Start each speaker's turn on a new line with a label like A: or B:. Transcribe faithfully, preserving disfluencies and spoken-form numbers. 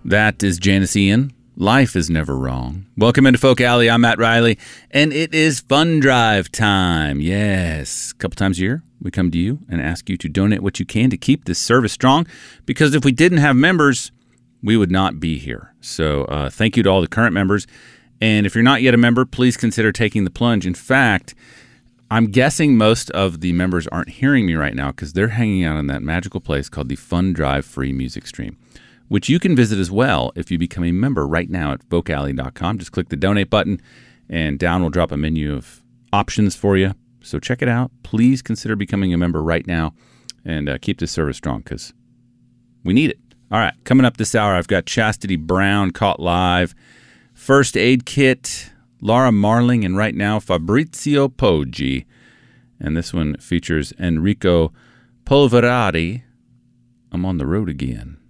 A: That is Janice Ian. Life is never wrong. Welcome into Folk Alley. I'm Matt Riley, and it is Fund Drive time. Yes, a couple times a year, we come to you and ask you to donate what you can to keep this service strong, because if we didn't have members, we would not be here. So uh, thank you to all the current members. And if you're not yet a member, please consider taking the plunge. In fact, I'm guessing most of the members aren't hearing me right now because they're hanging out in that magical place called the Fund Drive Free Music Stream, which you can visit as well if you become a member right now at folk alley dot com. Just click the donate button, and down will drop a menu of options for you. So check it out. Please consider becoming a member right now and uh, keep this service strong because we need it. All right, coming up this hour, I've got Chastity Brown caught live, First Aid Kit, Laura Marling, and right now Fabrizio Poggi. And this one features Enrico Polverari. I'm on the road again.